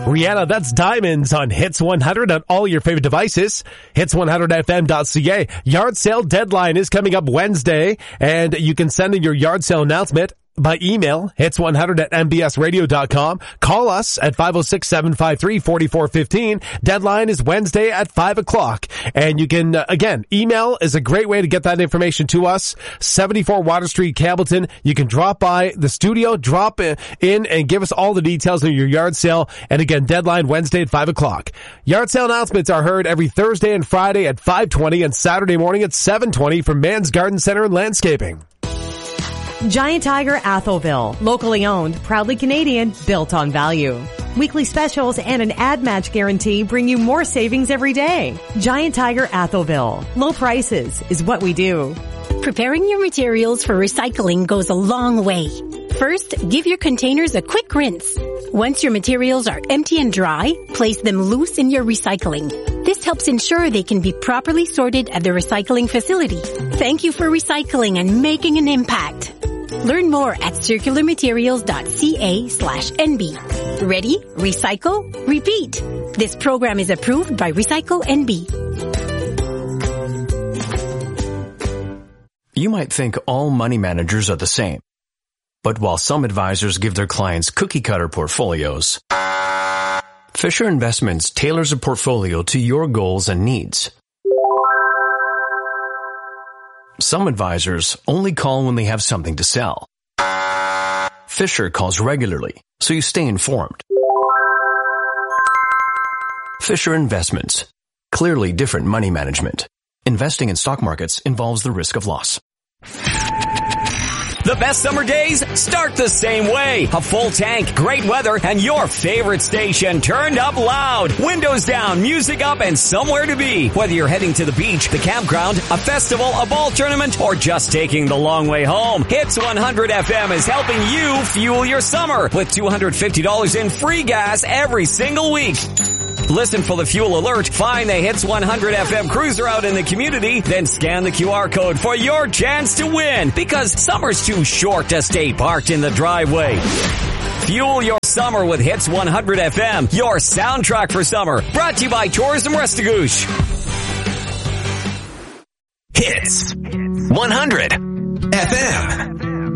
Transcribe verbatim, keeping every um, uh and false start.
Rihanna, that's Diamonds on Hits one hundred on all your favorite devices. hits one hundred f m dot c a. Yard sale deadline is coming up Wednesday, and you can send in your yard sale announcement by email, hits one hundred at m b s radio dot com. Call us at five oh six, seven five three, four four one five. Deadline is Wednesday at five o'clock. And you can, uh, again, email is a great way to get that information to us. seventy-four Water Street, Campbellton. You can drop by the studio, drop in and give us all the details of your yard sale. And again, deadline Wednesday at five o'clock. Yard sale announcements are heard every Thursday and Friday at five twenty and Saturday morning at seven twenty from Man's Garden Center and Landscaping. Giant Tiger Atholville, locally owned, proudly Canadian, built on value. Weekly specials and an ad match guarantee bring you more savings every day. Giant Tiger Atholville, low prices is what we do. Preparing your materials for recycling goes a long way. First, give your containers a quick rinse. Once your materials are empty and dry, place them loose in your recycling. This helps ensure they can be properly sorted at the recycling facility. Thank you for recycling and making an impact. Learn more at circularmaterials.ca slash NB. Ready? Recycle? Repeat. This program is approved by Recycle N B. You might think all money managers are the same. But while some advisors give their clients cookie-cutter portfolios, Fisher Investments tailors a portfolio to your goals and needs. Some advisors only call when they have something to sell. Fisher calls regularly, so you stay informed. Fisher Investments. Clearly different money management. Investing in stock markets involves the risk of loss. The best summer days start the same way. A full tank, great weather, and your favorite station turned up loud. Windows down, music up, and somewhere to be. Whether you're heading to the beach, the campground, a festival, a ball tournament, or just taking the long way home, Hits one hundred F M is helping you fuel your summer with two hundred fifty dollars in free gas every single week. Listen for the fuel alert, find the Hits one hundred F M cruiser out in the community, then scan the Q R code for your chance to win, because summer's too short to stay parked in the driveway. Fuel your summer with Hits one hundred F M, your soundtrack for summer. Brought to you by Tourism Restigouche. Hits one hundred F M.